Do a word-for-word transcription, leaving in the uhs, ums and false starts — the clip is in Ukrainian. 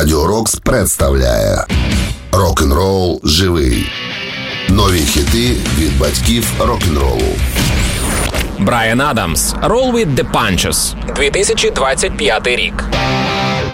Радіо Рокс представляє Рок-н-рол живий. Нові хіти від батьків рок-н-ролу. Брайан Адамс. Roll with the Punches. дві тисячі двадцять п'ятий рік.